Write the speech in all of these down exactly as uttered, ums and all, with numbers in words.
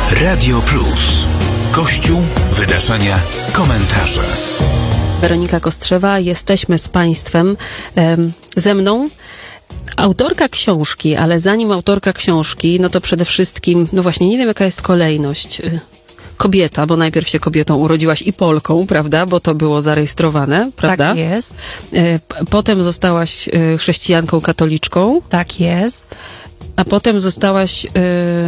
Radio Plus. Kościół, wydarzenia, komentarze. Weronika Kostrzewa, jesteśmy z Państwem. Ze mną autorka książki, ale zanim autorka książki, no to przede wszystkim, no właśnie, nie wiem jaka jest kolejność. Kobieta, bo najpierw się kobietą urodziłaś i Polką, prawda? Bo to było zarejestrowane, prawda? Tak jest. Potem zostałaś chrześcijanką katoliczką. Tak jest. A potem zostałaś y,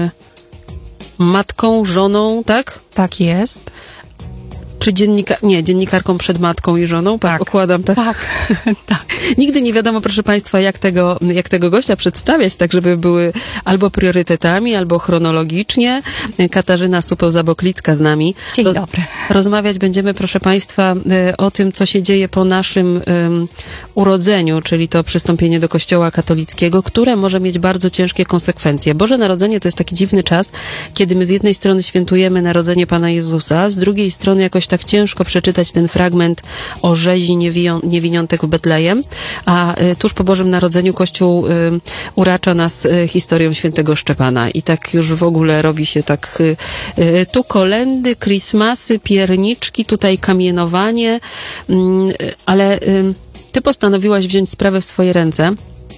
matką, żoną, tak? Tak jest. Czy dziennika... Nie, dziennikarką przed matką i żoną? Tak. Okładam, tak? Tak. tak. Nigdy nie wiadomo, proszę Państwa, jak tego, jak tego gościa przedstawiać, tak żeby były albo priorytetami, albo chronologicznie. Katarzyna Supeł-Zaboklicka z nami. Dzień Ro- dobry. Rozmawiać będziemy, proszę Państwa, o tym, co się dzieje po naszym um, urodzeniu, czyli to przystąpienie do Kościoła katolickiego, które może mieć bardzo ciężkie konsekwencje. Boże Narodzenie to jest taki dziwny czas, kiedy my z jednej strony świętujemy narodzenie Pana Jezusa, z drugiej strony jakoś tak ciężko przeczytać ten fragment o rzezi niewią- niewiniątek w Betlejem, a y, tuż po Bożym Narodzeniu Kościół y, uracza nas y, historią świętego Szczepana i tak już w ogóle robi się tak y, y, tu kolędy, Christmasy, pierniczki, tutaj kamienowanie, y, ale y, ty postanowiłaś wziąć sprawę w swoje ręce y,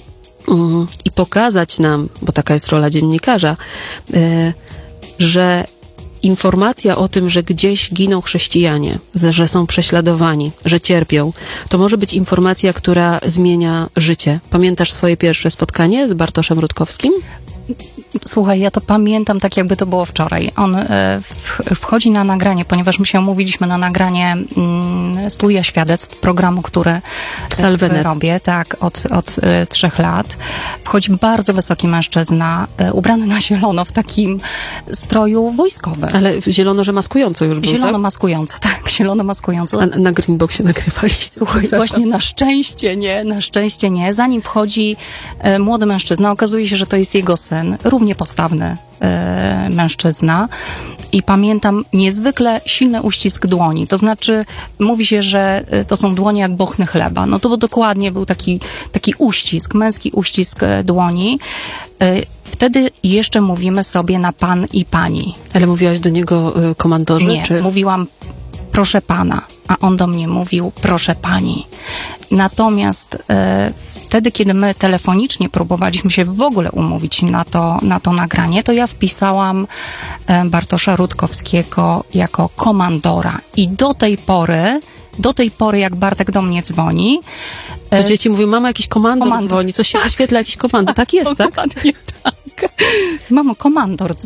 i pokazać nam, bo taka jest rola dziennikarza, y, że informacja o tym, że gdzieś giną chrześcijanie, że są prześladowani, że cierpią, to może być informacja, która zmienia życie. Pamiętasz swoje pierwsze spotkanie z Bartoszem Rutkowskim? Słuchaj, ja to pamiętam tak, jakby to było wczoraj. On e, w, wchodzi na nagranie, ponieważ my się umówiliśmy na nagranie mm, studia świadectw, programu, który W Salvenet. robię, tak, od, od e, trzech lat. Wchodzi bardzo wysoki mężczyzna, e, ubrany na zielono, w takim stroju wojskowym. Ale zielono, że maskująco już był, Zielono tak? maskująco, tak, zielono maskująco. A na Greenboxie nagrywaliście. Słuchaj, właśnie na szczęście nie, na szczęście nie. Zanim wchodzi e, młody mężczyzna, okazuje się, że to jest jego syn, równie postawny e, mężczyzna. I pamiętam niezwykle silny uścisk dłoni. To znaczy, mówi się, że e, to są dłonie jak bochny chleba. No to bo dokładnie był taki, taki uścisk, męski uścisk e, dłoni. E, wtedy jeszcze mówimy sobie na pan i pani. Ale mówiłaś do niego y, komandorze? Nie, czy... mówiłam proszę pana, a on do mnie mówił proszę pani. Natomiast e, wtedy, kiedy my telefonicznie próbowaliśmy się w ogóle umówić na to, na to nagranie, to ja wpisałam e, Bartosza Rutkowskiego jako komandora. I do tej pory, do tej pory jak Bartek do mnie dzwoni, To dzieci mówią, mama, jakiś komandor Komandor. dzwoni, coś się wyświetla, jakiś komandor. Tak jest, tak? Dokładnie tak. Mamo, komandor,